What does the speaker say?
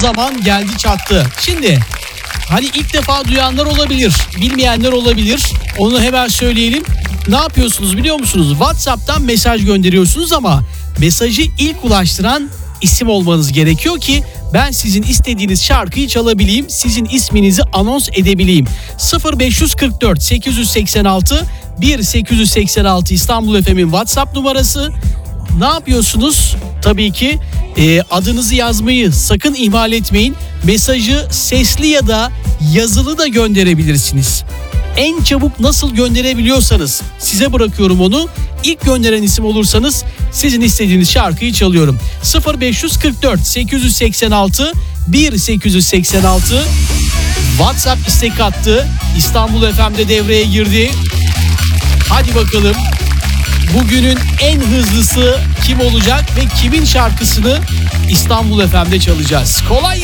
zaman geldi çattı. Şimdi hani ilk defa duyanlar olabilir, bilmeyenler olabilir. Onu hemen söyleyelim. Ne yapıyorsunuz biliyor musunuz? WhatsApp'tan mesaj gönderiyorsunuz ama mesajı ilk ulaştıran isim olmanız gerekiyor ki ben sizin istediğiniz şarkıyı çalabileyim, sizin isminizi anons edebileyim. 0544 886 1886 İstanbul FM'in WhatsApp numarası. Ne yapıyorsunuz? Tabii ki adınızı yazmayı sakın ihmal etmeyin. Mesajı sesli ya da yazılı da gönderebilirsiniz. En çabuk nasıl gönderebiliyorsanız size bırakıyorum onu. İlk gönderen isim olursanız sizin istediğiniz şarkıyı çalıyorum. 0544 886 1886 WhatsApp istek hattı İstanbul FM'de devreye girdi. Hadi bakalım. Bugünün en hızlısı kim olacak ve kimin şarkısını İstanbul FM'de çalacağız? Kolay gelsin.